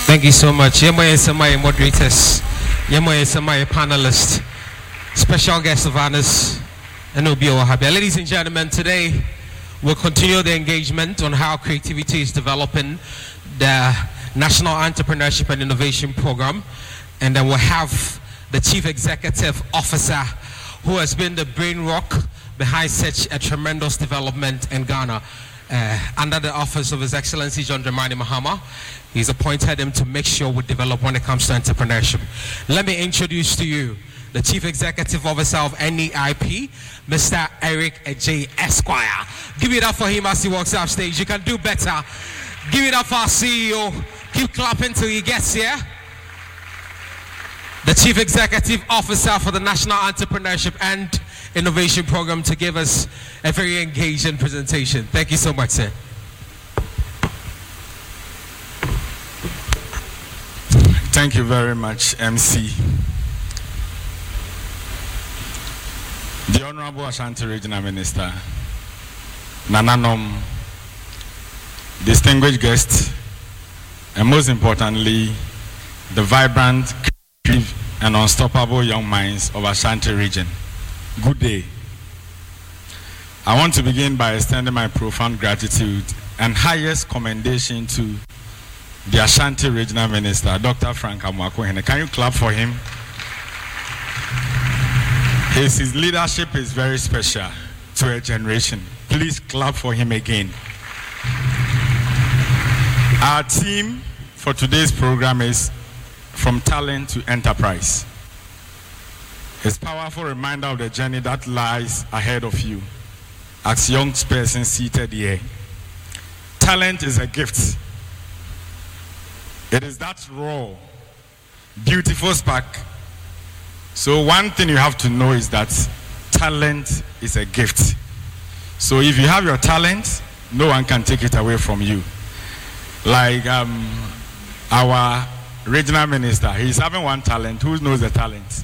Thank you so much. Yemoye Samaye moderators, Yemoye Samaye panelists, special guest of honors, and Obi Owahabia. Ladies and gentlemen, today we'll continue the engagement on how creativity is developing the National Entrepreneurship and Innovation Program, and then we'll have the Chief Executive Officer who has been the brain rock behind such a tremendous development in Ghana. Under the office of His Excellency John Dramani Mahama, he's appointed him to make sure we develop when it comes to entrepreneurship. Let me introduce to you the Chief Executive Officer of NEIP, Mr. Eric J. Esquire. Give it up for him as he walks off stage. You can do better. Give it up for our CEO. Keep clapping till he gets here. The Chief Executive Officer for the National Entrepreneurship and Innovation Program, to give us a very engaging presentation. Thank you so much, sir. Thank you very much, MC. The Honorable Ashanti Regional Minister, Nananom, distinguished guests, and most importantly, the vibrant, creative, and unstoppable young minds of Ashanti region. Good day. I want to begin by extending my profound gratitude and highest commendation to the Ashanti Regional Minister, Dr. Frank Amoako-Hene. Can you clap for him? His leadership is very special to a generation. Please clap for him again. Our theme for today's program is From Talent to Enterprise. It's a powerful reminder of the journey that lies ahead of you as young person seated here. Talent is a gift. It is that raw, beautiful spark. So one thing you have to know is that talent is a gift. So if you have your talent, no one can take it away from you. Like our regional minister, he's having one talent. Who knows the talent?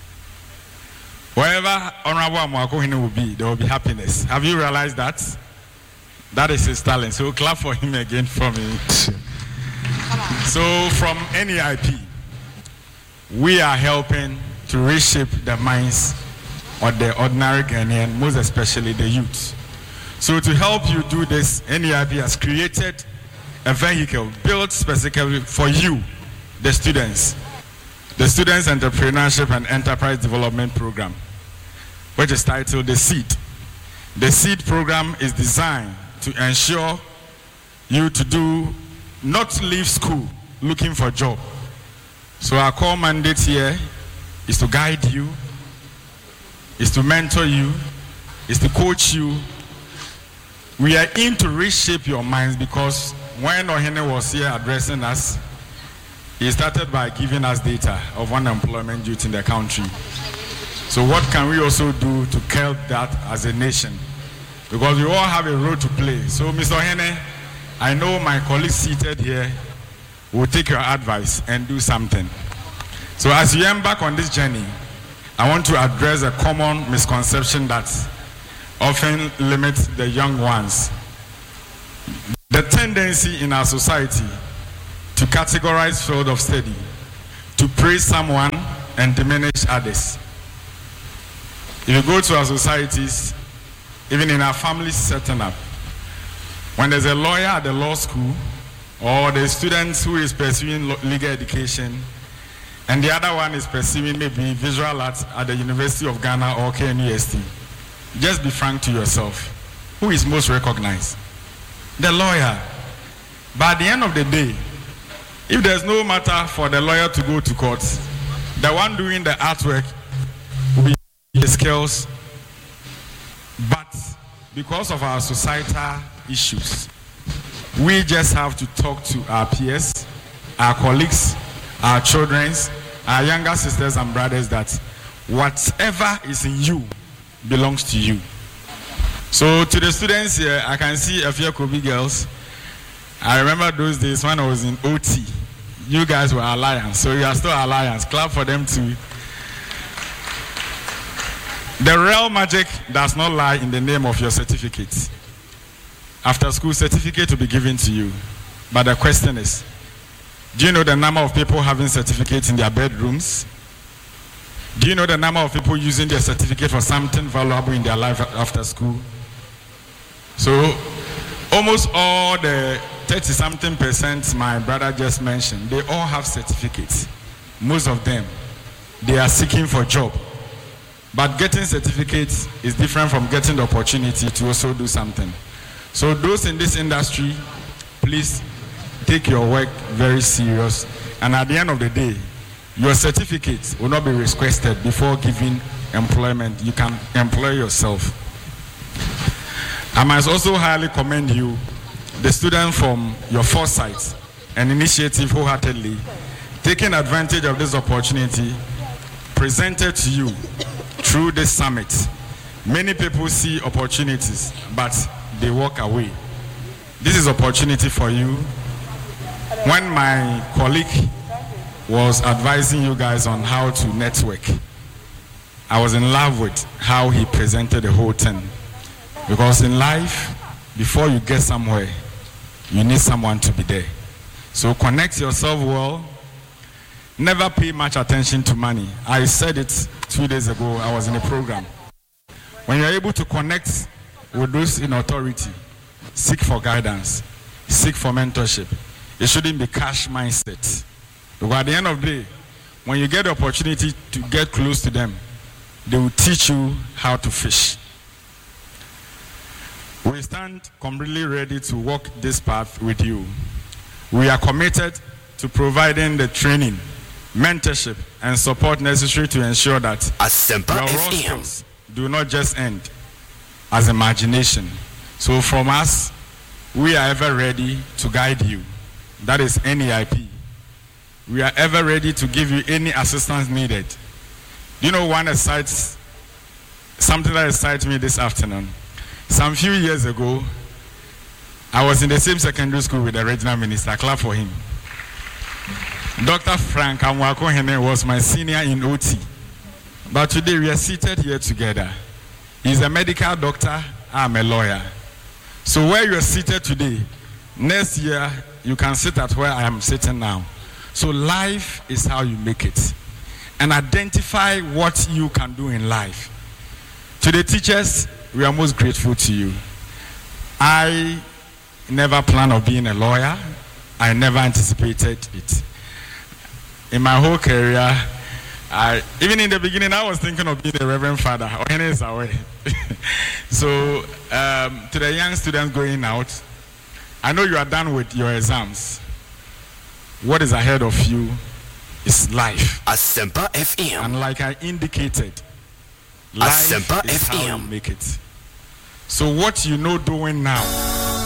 Wherever Honorable Amoako-Hene will be, there will be happiness. Have you realized that? That is his talent. So clap for him again for me. So from NEIP, we are helping to reshape the minds of the ordinary Ghanaian, most especially the youth. So to help you do this, NEIP has created a vehicle built specifically for you, the students. The Students Entrepreneurship and Enterprise Development Program, which is titled The Seed. The Seed program is designed to ensure you to do not leave school looking for a job. So our core mandate here is to guide you, is to mentor you, is to coach you. We are in to reshape your minds, because when Ohene was here addressing us, he started by giving us data of unemployment youth in the country. So what can we also do to curb that as a nation? Because we all have a role to play. So Mr. Ohene, I know my colleagues seated here will take your advice and do something. So as you embark on this journey, I want to address a common misconception that often limits the young ones. The tendency in our society to categorize field of study, to praise someone and diminish others. If you go to our societies, even in our families setting up, when there's a lawyer at the law school, or the student who is pursuing legal education, and the other one is pursuing maybe visual arts at the University of Ghana or KNUST, just be frank to yourself. Who is most recognized? The lawyer. But at the end of the day, if there's no matter for the lawyer to go to court, the one doing the artwork will be the skills. But because of our societal issues, we just have to talk to our peers, our colleagues, our children, our younger sisters and brothers that whatever is in you belongs to you. So to the students here, I can see a few Kobe girls. I remember those days when I was in OT. You guys were Alliance, so you are still Alliance. Clap for them too. The real magic does not lie in the name of your certificate. After school certificate will be given to you. But the question is, Do you know the number of people having certificates in their bedrooms? Do you know the number of people using their certificate for something valuable in their life after school? So almost all the 30-something% my brother just mentioned, they all have certificates. Most of them, they are seeking for a job. But getting certificates is different from getting the opportunity to also do something. So those in this industry, please take your work very serious. And at the end of the day, your certificate will not be requested before giving employment. You can employ yourself. I must also highly commend you, the student from your foresight and initiative wholeheartedly, taking advantage of this opportunity presented to you through this summit. Many people see opportunities, but they walk away. This is opportunity for you. When my colleague was advising you guys on how to network, I was in love with how he presented the whole thing. Because in life, before you get somewhere, you need someone to be there. So connect yourself well. Never pay much attention to money. I said it 2 days ago. I was in a program. When you're able to connect with those in authority, seek for guidance, seek for mentorship. It shouldn't be cash mindset. Because at the end of the day, when you get the opportunity to get close to them, they will teach you how to fish. We stand completely ready to walk this path with you. We are committed to providing the training, mentorship, and support necessary to ensure that Asempa your FM rosters do not just end as imagination. So from us, we are ever ready to guide you. That is NEIP. We are ever ready to give you any assistance needed. You know, something that excites me this afternoon. Some few years ago, I was in the same secondary school with the regional minister. Clap for him. Dr. Frank Amwako-Hene was my senior in OT. But today we are seated here together. He's a medical doctor, I'm a lawyer. So where you are seated today, next year you can sit at where I am sitting now. So life is how you make it. And identify what you can do in life. To the teachers, we are most grateful to you. I never planned on being a lawyer. I never anticipated it. In my whole career, even in the beginning, I was thinking of being a reverend father. So, to the young students going out, I know you are done with your exams. What is ahead of you is life. Asempa FM. And like I indicated, life Asempa is FM. how you make it. So what you know doing now,